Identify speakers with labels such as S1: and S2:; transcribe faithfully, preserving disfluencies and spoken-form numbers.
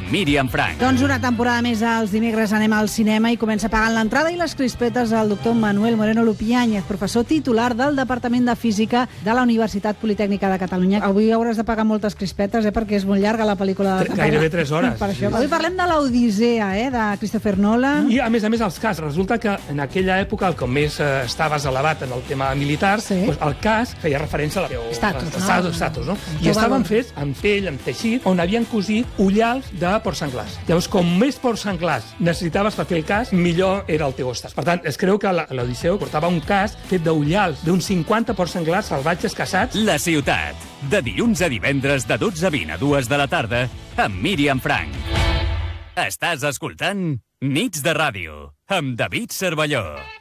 S1: amb Míriam Frank.
S2: Doncs una temporada més als dimecres anem al cinema i comença pagant l'entrada i les crispetes el doctor Manuel Moreno Lupiáñez, professor titular del Departament de Física de la Universitat Politècnica de Catalunya. Avui hauràs de pagar moltes crispetes, eh, perquè és molt llarga la pel·lícula. De...
S3: Gairebé tres hores.
S2: Per això. Avui parlem de l'Odissea, eh, de Christopher Nolan.
S3: I, a més a més, els cas. Resulta que en aquella època, com més eh, estaves elevat en el tema militar,
S2: sí.
S3: doncs el cas feia referència a la teu...
S2: Estatus, no?
S3: Estatus, estatus, no? I estaven fets amb pell, amb teixit, on havien cosit ullals de porc senglars. Llavors, com més porc senglars necessitaves per fer el cas, millor era el teu estat. Per tant, es creu que l'Odisseu portava un cas fet d'ullals d'uns cinquanta porcs senglars salvatges caçats.
S1: La ciutat, de dilluns a divendres de dotze a vint a dues de la tarda, amb Míriam Frank. Estàs escoltant Nits de Ràdio, amb David Cervelló.